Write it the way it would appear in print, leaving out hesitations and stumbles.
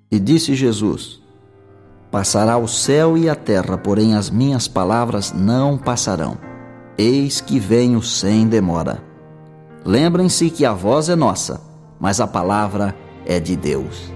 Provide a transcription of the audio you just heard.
E disse Jesus: Passará o céu e a terra, porém as minhas palavras não passarão. Eis que venho sem demora. Lembrem-se que a voz é nossa, mas a palavra é de Deus.